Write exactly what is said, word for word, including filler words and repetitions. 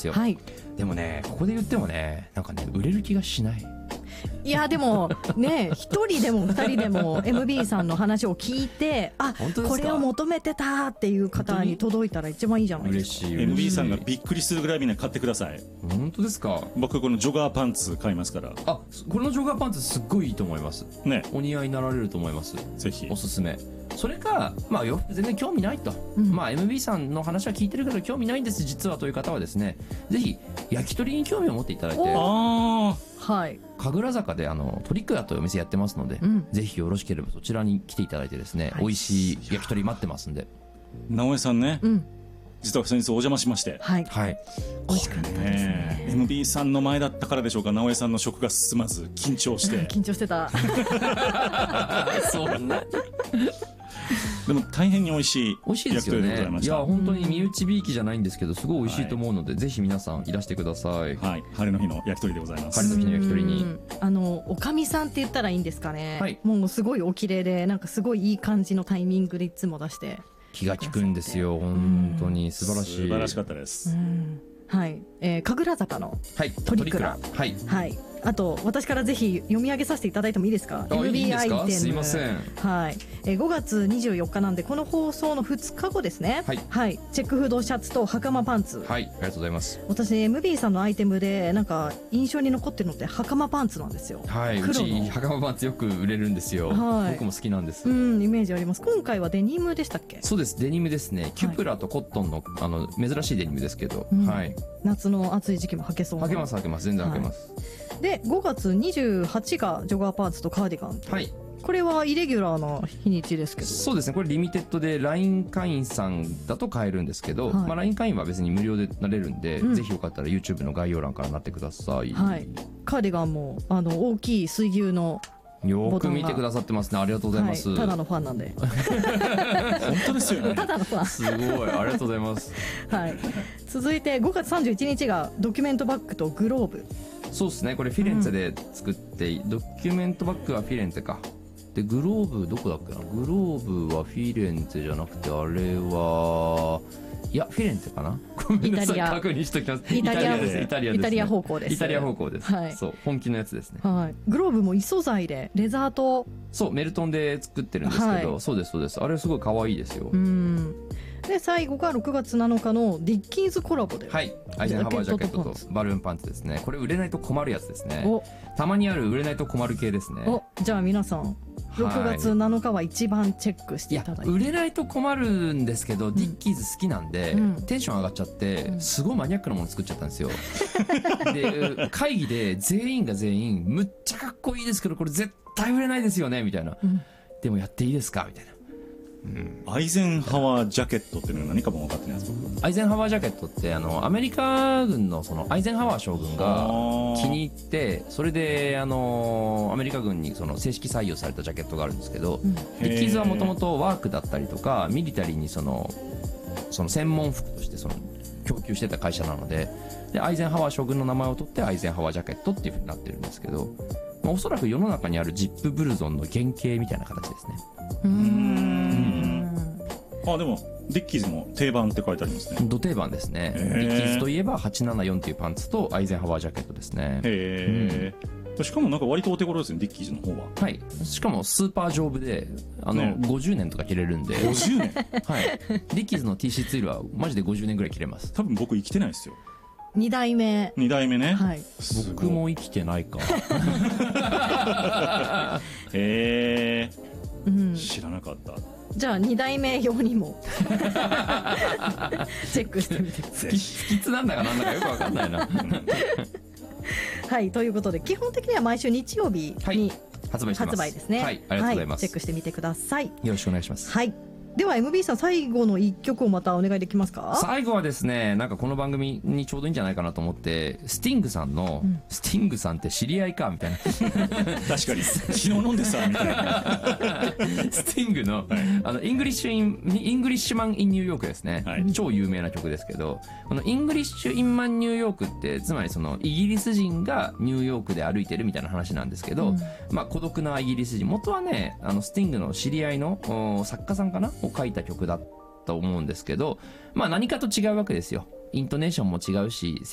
ですよ、 はい、 でもねここで言ってもねなんかね売れる気がしない。 いやでもね一人でも二人でも エムビー さんの話を聞いてあこれを求めてたっていう方に届いたら一番いいじゃないですか。 嬉しい。 エムビー さんがびっくりするぐらいみんな買ってください。 本当ですか。 僕このジョガーパンツ買いますから。 あこのジョガーパンツすっごいいいと思いますね。 お似合いになられると思います。 ぜひおすすめ。それか、まあ、よ全然興味ないと、うん、まあ エムビー さんの話は聞いてるけど興味ないんです実はという方はですねぜひ焼き鳥に興味を持っていただいてあはい神楽坂であのトリックだというお店やってますので、うん、ぜひよろしければそちらに来ていただいてですね、はい、美味しい焼き鳥待ってますんで。 直江さんね、うん、実は先日お邪魔しましてはい、 はい、 美味しかったですね。 エムビー さんの前だったからでしょうか直江さんの食が進まず緊張して緊張してたそんなでも大変に美味しい美味しいですよね。いや本当に身内びいきじゃないんですけどすごい美味しいと思うので、はい、ぜひ皆さんいらしてください。 はい、晴れの日の焼き鳥でございます。 晴れの日の焼き鳥にあのおかみさんって言ったらいいんですかね、 はい、 もうすごいお綺麗でなんかすごいいい感じのタイミングでいつも出して気が利くんですよ。本当に素晴らしい。 素晴らしかったです。 うんはい、えー、神楽坂のトリクラ、 はい、 はい、あと私からぜひ読み上げさせていただいてもいいですか。 エムビー アイテムすいません、 はいえー、ごがつにじゅうよっかなんでこの放送のふつかごですね、はいはい、チェックフードシャツと袴パンツ、 はい、ありがとうございます。 私 エムビー さんのアイテムでなんか印象に残ってるのって袴パンツなんですよ。 はい、うち袴パンツよく売れるんですよ、はい、僕も好きなんです。 うんイメージあります。今回はデニムでしたっけ。 そうですデニムですね。キュプラとコットンの、あの珍しいデニムですけど、うん、はい、 夏の暑い時期も履けそうな。 履けます履けます全然履けます、 はい、でごがつにじゅうはちがジョガーパンツとカーディガン、はい、これはイレギュラーな日にちですけど。 そうですねこれリミテッドで ライン 会員さんだと買えるんですけど、はいまあ、ライン 会員は別に無料でなれるんで、うん、ぜひよかったら YouTube の概要欄からなってください、 はい、カーディガンもあの大きい水牛のよく見てくださってますね。ありがとうございます、 はい、ただのファンなんで本当ですよねただのファンすごいありがとうございます、 はい、続いてごがつさんじゅういちにちがドキュメントバッグとグローブ。 そうですねこれフィレンツェで作って、うん、ドキュメントバッグはフィレンツェかでグローブどこだっけな。グローブはフィレンツェじゃなくてあれはいやフィレンツェかな。ごめんなさい確認しときます。 イタリアです。イタリアです、ね、 イタリア方向です。 イタリア方向です、はい、そう本気のやつですね、 はい、グローブも異素材でレザーとそうメルトンで作ってるんですけど、はい、そうですそうですあれすごい可愛いですよ。 うんで最後がろくがつなのかのディッキーズコラボではいアイゼンハワージャケットとバルーンパンツですね。これ売れないと困るやつですね。たまにある売れないと困る系ですね。 おじゃあ皆さんろくがつなのかは一番チェックしていただいて。 いや売れないと困るんですけど、うん、ディッキーズ好きなんで、うん、テンション上がっちゃって、うん、すごいマニアックなもの作っちゃったんですよで会議で全員が全員むっちゃかっこいいですけどこれ絶対売れないですよねみたいな、うん、でもやっていいですかみたいな。 うん、アイゼンハワージャケットっていうのは何かも分かってないです僕。 アイゼンハワージャケットってあのアメリカ軍のそのアイゼンハワー将軍が気に入ってそれであのアメリカ軍にその正式採用されたジャケットがあるんですけど、うん、ディッキーズはもともとワークだったりとかミリタリーにそのその専門服としてその供給してた会社なので、でアイゼンハワー将軍の名前を取ってアイゼンハワージャケットっていう風になってるんですけど、まあ、おそらく世の中にあるジップブルゾンの原型みたいな形ですね。 うーん、 うん、あでもディッキーズも定番って書いてありますね。 ド定番ですね。ディッキーズといえばはちななよんっていうパンツとアイゼンハワージャケットですね。 へー、うん、しかもなんか割とお手頃ですねディッキーズの方は。 はいしかもスーパー丈夫であの、ね、ごじゅうねんとか着れるんで。 ごじゅうねんはいディッキーズの ティーシーツイルはマジでごじゅうねんぐらい着れます。 多分僕生きてないですよ。 に代目に代目ね、 はい、 僕も生きてないかへえ、 うん、 知らなかった。 じゃあに代目用にもチェックしてみてください。 不吉なんだかなんだかよく分かんないなはいということで基本的には毎週日曜日に、はい、 発売してます。 発売ですね。 はい、ありがとうございます、 はい、チェックしてみてください。 よろしくお願いします。 はい、では エムビー さん最後のいっきょくをまたお願いできますか。 最後はですねなんかこの番組にちょうどいいんじゃないかなと思ってスティングさんの、うん、スティングさんって知り合いかみたいな確かに昨日飲んでさみたいなスティングの、はい、あのイングリッシュインイングリッシュマンインニューヨークですね、はい、超有名な曲ですけどこのイングリッシュインマンニューヨークってつまりそのイギリス人がニューヨークで歩いてるみたいな話なんですけど、うん、まあ孤独なイギリス人元はねあのスティングの知り合いの作家さんかなを書いた曲だったと思うんですけど、まあ何かと違うわけですよ。イントネーションも違うし